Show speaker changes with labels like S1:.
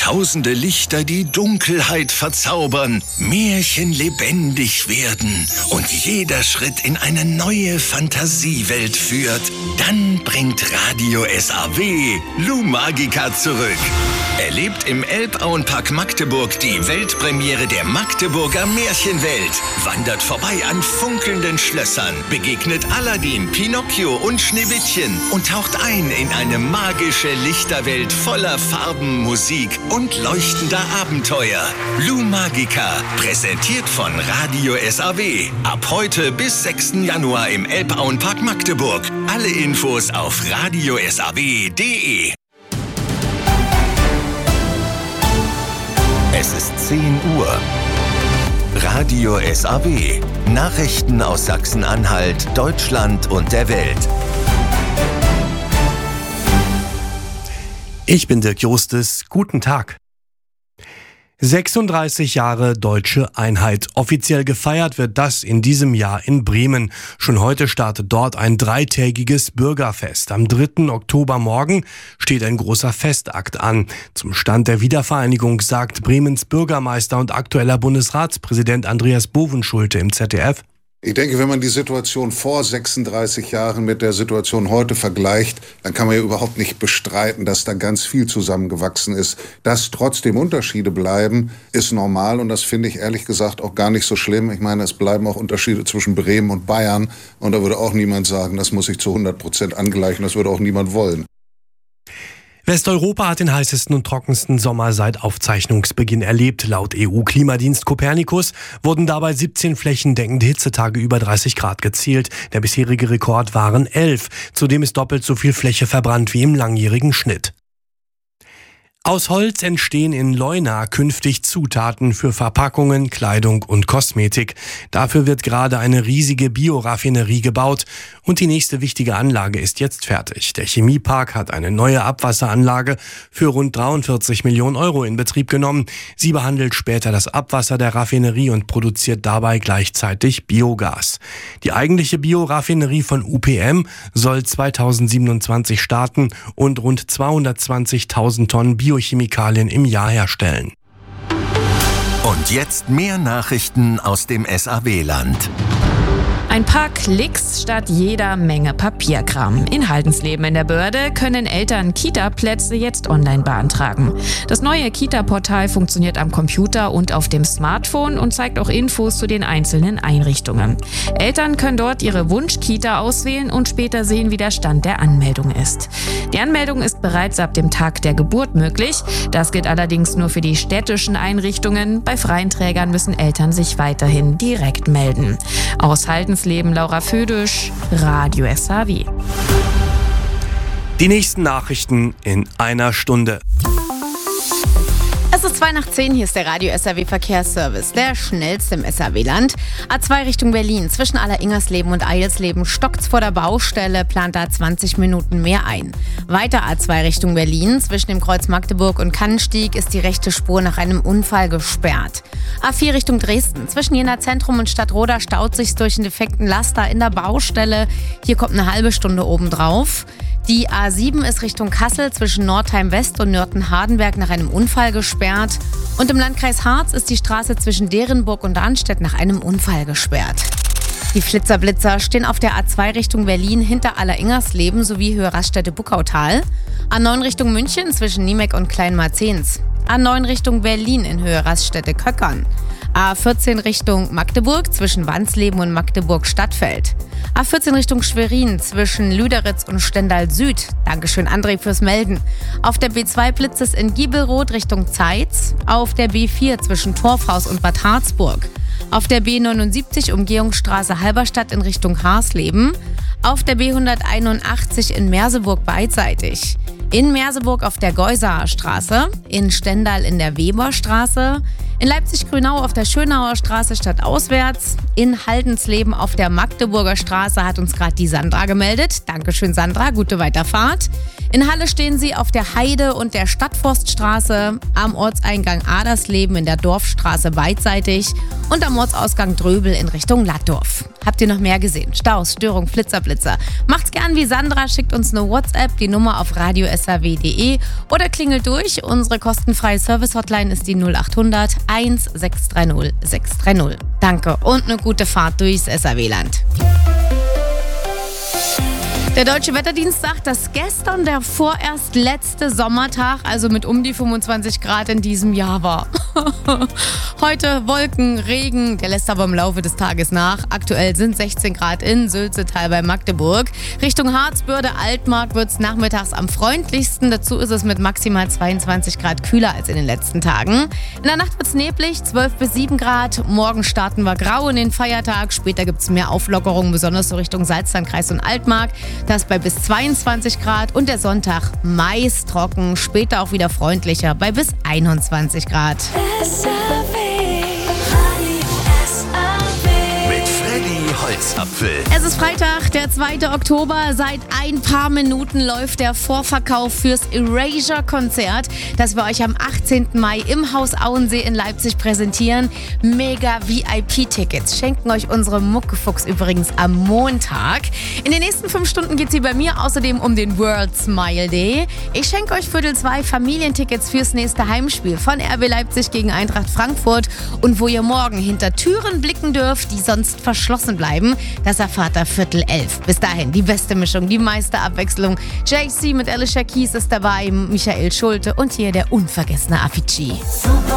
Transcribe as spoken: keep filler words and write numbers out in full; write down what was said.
S1: Tausende Lichter, die Dunkelheit verzaubern, Märchen lebendig werden und jeder Schritt in eine neue Fantasiewelt führt, dann bringt Radio S A W Lou Magica zurück. Erlebt im Elbauenpark Magdeburg die Weltpremiere der Magdeburger Märchenwelt. Wandert vorbei an funkelnden Schlössern, begegnet Aladdin, Pinocchio und Schneewittchen und taucht ein in eine magische Lichterwelt voller Farben, Musik und leuchtender Abenteuer. Lou Magica, präsentiert von Radio S A W. Ab heute bis sechsten Januar im Elbauenpark Magdeburg. Alle Infos auf radio s a w punkt d e. Es ist zehn Uhr. Radio S A W. Nachrichten aus Sachsen-Anhalt, Deutschland und der Welt.
S2: Ich bin Dirk Justus. Guten Tag. sechsunddreißig Jahre Deutsche Einheit. Offiziell gefeiert wird das in diesem Jahr in Bremen. Schon heute startet dort ein dreitägiges Bürgerfest. Am dritten Oktobermorgen steht ein großer Festakt an. Zum Stand der Wiedervereinigung sagt Bremens Bürgermeister und aktueller Bundesratspräsident Andreas Bovenschulte im Z D F:
S3: Ich denke, wenn man die Situation vor sechsunddreißig Jahren mit der Situation heute vergleicht, dann kann man ja überhaupt nicht bestreiten, dass da ganz viel zusammengewachsen ist. Dass trotzdem Unterschiede bleiben, ist normal und das finde ich ehrlich gesagt auch gar nicht so schlimm. Ich meine, es bleiben auch Unterschiede zwischen Bremen und Bayern und da würde auch niemand sagen, das muss ich zu hundert Prozent angleichen, das würde auch niemand wollen.
S2: Westeuropa hat den heißesten und trockensten Sommer seit Aufzeichnungsbeginn erlebt. Laut E U-Klimadienst Copernicus wurden dabei siebzehn flächendeckende Hitzetage über dreißig Grad gezählt. Der bisherige Rekord waren elf. Zudem ist doppelt so viel Fläche verbrannt wie im langjährigen Schnitt. Aus Holz entstehen in Leuna künftig Zutaten für Verpackungen, Kleidung und Kosmetik. Dafür wird gerade eine riesige Bioraffinerie gebaut und die nächste wichtige Anlage ist jetzt fertig. Der Chemiepark hat eine neue Abwasseranlage für rund dreiundvierzig Millionen Euro in Betrieb genommen. Sie behandelt später das Abwasser der Raffinerie und produziert dabei gleichzeitig Biogas. Die eigentliche Bioraffinerie von U P M soll zweitausendsiebenundzwanzig starten und rund zweihundertzwanzigtausend Tonnen Biochemikalien im Jahr herstellen.
S1: Und jetzt mehr Nachrichten aus dem S A W-Land.
S4: Ein paar Klicks statt jeder Menge Papierkram. In Haldensleben in der Börde können Eltern Kita-Plätze jetzt online beantragen. Das neue Kita-Portal funktioniert am Computer und auf dem Smartphone und zeigt auch Infos zu den einzelnen Einrichtungen. Eltern können dort ihre Wunsch-Kita auswählen und später sehen, wie der Stand der Anmeldung ist. Die Anmeldung ist bereits ab dem Tag der Geburt möglich. Das gilt allerdings nur für die städtischen Einrichtungen. Bei freien Trägern müssen Eltern sich weiterhin direkt melden. Aus Haldensleben Laura Födisch, Radio S A W.
S2: Die nächsten Nachrichten in einer Stunde.
S5: Es ist zwei nach zehn, hier ist der Radio S A W Verkehrsservice, der schnellste im S A W-Land. A zwei Richtung Berlin, zwischen Alleringersleben und Eilsleben stockt's vor der Baustelle, plant da zwanzig Minuten mehr ein. Weiter A zwei Richtung Berlin, zwischen dem Kreuz Magdeburg und Kannenstieg ist die rechte Spur nach einem Unfall gesperrt. A vier Richtung Dresden, zwischen Jena Zentrum und Stadtroda staut sich's durch einen defekten Laster in der Baustelle. Hier kommt eine halbe Stunde obendrauf. Die A sieben ist Richtung Kassel zwischen Nordheim West und Nörten-Hardenberg nach einem Unfall gesperrt. Und im Landkreis Harz ist die Straße zwischen Derenburg und Arnstedt nach einem Unfall gesperrt. Die Flitzerblitzer stehen auf der A zwei Richtung Berlin hinter Alleringersleben sowie Höhe Raststätte-Buckautal. A neun Richtung München zwischen Niemek und Kleinmarzens. A neun Richtung Berlin in Höhe Raststätte-Köckern. A vierzehn Richtung Magdeburg zwischen Wansleben und Magdeburg-Stadtfeld. A vierzehn Richtung Schwerin zwischen Lüderitz und Stendal Süd. Dankeschön, André, fürs Melden. Auf der B zwei blitzt es in Giebelroth Richtung Zeitz. Auf der B vier zwischen Torfhaus und Bad Harzburg. Auf der B neunundsiebzig Umgehungsstraße Halberstadt in Richtung Harsleben. Auf der B hunderteinundachtzig in Merseburg beidseitig. In Merseburg auf der Geusaer Straße. In Stendal in der Weberstraße. In Leipzig-Grünau auf der Schönauer Straße stadtauswärts. In Haldensleben auf der Magdeburger Straße hat uns gerade die Sandra gemeldet. Dankeschön, Sandra. Gute Weiterfahrt. In Halle stehen sie auf der Heide und der Stadtforststraße, am Ortseingang Adersleben in der Dorfstraße beidseitig und am Ortsausgang Dröbel in Richtung Laddorf. Habt ihr noch mehr gesehen? Staus, Störung, Flitzer, Blitzer. Macht's gern wie Sandra, schickt uns eine WhatsApp, die Nummer auf radio s r w punkt d e oder klingelt durch. Unsere kostenfreie Service-Hotline ist die null acht hundert eins sechs drei null sechs drei null. Danke und eine gute Fahrt durchs S R W-Land. Der Deutsche Wetterdienst sagt, dass gestern der vorerst letzte Sommertag, also mit um die fünfundzwanzig Grad in diesem Jahr war. Heute Wolken, Regen, der lässt aber im Laufe des Tages nach. Aktuell sind sechzehn Grad in Sülzetal bei Magdeburg. Richtung Harzbörde, Altmark wird es nachmittags am freundlichsten. Dazu ist es mit maximal zweiundzwanzig Grad kühler als in den letzten Tagen. In der Nacht wird es neblig, zwölf bis sieben Grad. Morgen starten wir grau in den Feiertag. Später gibt es mehr Auflockerungen, besonders so Richtung Salzlandkreis und Altmark. Das bei bis zweiundzwanzig Grad und der Sonntag meist trocken, später auch wieder freundlicher bei bis einundzwanzig Grad.
S1: Mit Freddy Holzapfel.
S5: Es ist Freitag, der zweite Oktober. Seit ein paar Minuten läuft der Vorverkauf fürs Erasure-Konzert, das wir euch am achtzehnten Mai im Haus Auensee in Leipzig präsentieren. Mega V I P-Tickets schenken euch unsere Muckefuchs übrigens am Montag. In den nächsten fünf Stunden geht es hier bei mir außerdem um den World Smile Day. Ich schenke euch Viertel zwei Familientickets fürs nächste Heimspiel von R B Leipzig gegen Eintracht Frankfurt und wo ihr morgen hinter Türen blicken dürft, die sonst verschlossen bleiben. Das erfahrt ihr Viertel elf. Bis dahin die beste Mischung, die meiste Abwechslung. J C mit Alicia Keys ist dabei, Michael Schulte und hier der unvergessene Avicii.